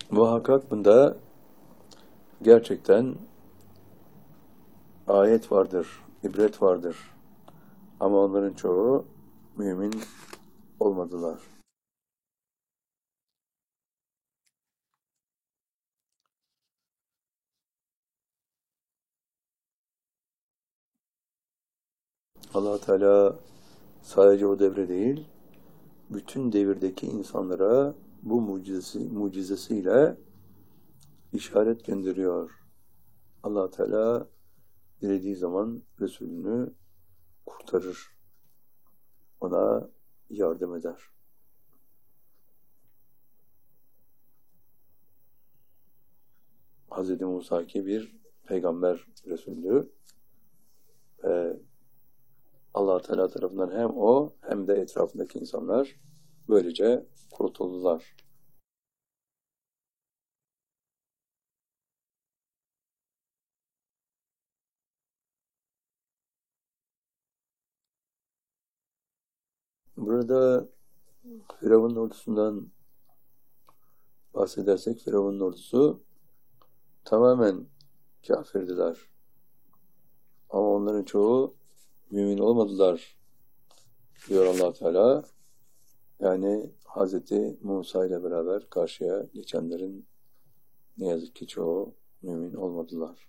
Muhakkak bunda gerçekten ayet vardır, ibret vardır. Ama onların çoğu mümin olmadılar. Allah Teala sadece o devre değil, bütün devirdeki insanlara bu mucizesiyle işaret gönderiyor. Allah Teala dilediği zaman Resulünü kurtarır. Ona yardım eder. Hz. Musa ki bir peygamber Resulü ve Allah Teala tarafından hem o hem de etrafındaki insanlar böylece kurtuldular. Burada Firavun'un ordusundan bahsedersek Firavun'un ordusu tamamen kafirdiler. Ama onların çoğu mümin olmadılar diyor Allah Teala. Yani Hazreti Musa ile beraber karşıya geçenlerin ne yazık ki çoğu mümin olmadılar.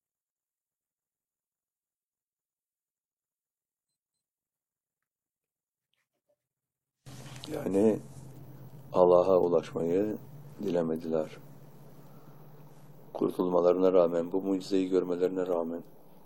Yani Allah'a ulaşmayı dilemediler. Kurtulmalarına rağmen, bu mucizeyi görmelerine rağmen.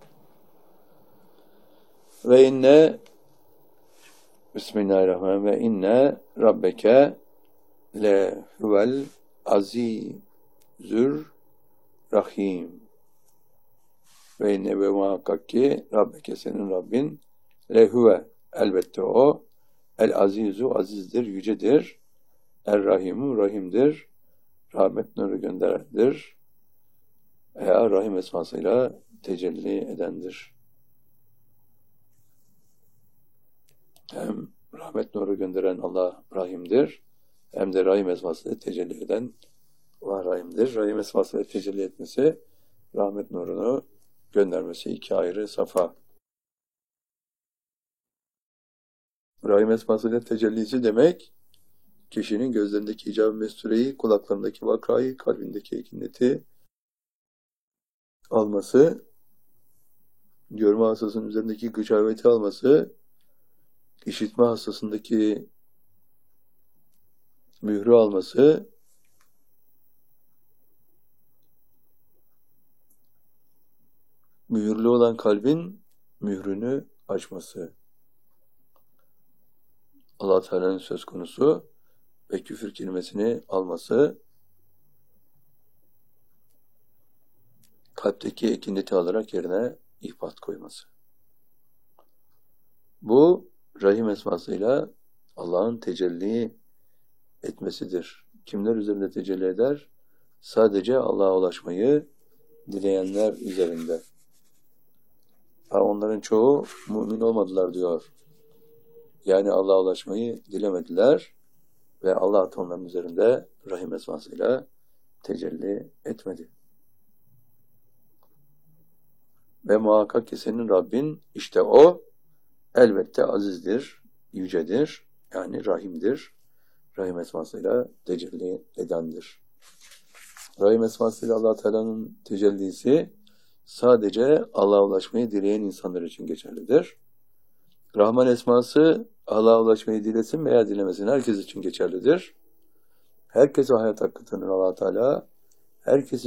Ve inne Bismillahirrahmanirrahim ve inne rabbeke le huvel azizür rahim. Ve inne ve muhakkak ki rabbeke senin Rabbin le huve elbette o el azizu azizdir, yücedir. Er rahimu rahimdir. Rahmet nuru gönderendir. Veya rahim esmasıyla tecelli edendir. Hem rahmet nuru gönderen Allah rahimdir. Hem de rahim esmasıyla tecelli eden Allah rahimdir. Rahim esmasıyla tecelli etmesi, rahmet nurunu göndermesi iki ayrı safa. Rahim esmasıyla tecellisi demek, kişinin gözlerindeki icab-ı mestureyi, kulaklarındaki vakayı, kalbindeki ekineti alması, görme hastasının üzerindeki gıcaveti alması, işitme hastasındaki mührü alması, mühürlü olan kalbin mührünü açması. Allah Teala'nın söz konusu ve küfür kelimesini alması, kalpteki ekineti alarak yerine ihbat koyması. Bu rahim esmasıyla Allah'ın tecelli etmesidir. Kimler üzerinde tecelli eder? Sadece Allah'a ulaşmayı dileyenler üzerinde. Onların çoğu mümin olmadılar diyor. Yani Allah'a ulaşmayı dilemediler ve Allah onların üzerinde rahim esmasıyla tecelli etmedi. Ve muhakkak ki senin Rabbin işte o elbette azizdir, yücedir, yani rahimdir. Rahim esmasıyla tecelli edendir. Rahim esmasıyla Allah Teala'nın tecellisi sadece Allah'a ulaşmayı dileyen insanlar için geçerlidir. Rahman esması Allah'a ulaşmayı dilesin veya dilemesin herkes için geçerlidir. Herkese hayat hakkı tanır Allah Teala. Herkes